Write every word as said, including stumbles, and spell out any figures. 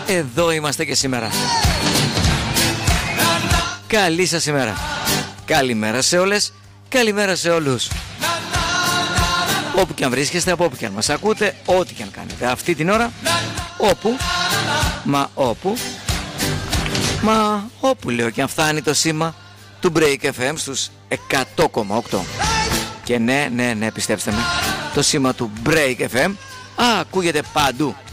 Εδώ είμαστε και σήμερα. Καλή σας ημέρα. Καλημέρα σε όλες. Καλημέρα σε όλους. Όπου και αν βρίσκεστε, από όπου και αν μας ακούτε, ό,τι και αν κάνετε αυτή την ώρα, όπου, μα όπου, μα όπου λέω και αν φτάνει το σήμα του Break εφ εμ στους εκατό κόμμα οκτώ. Και ναι, ναι, ναι, πιστέψτε με, το σήμα του Break εφ εμ α, ακούγεται παντού.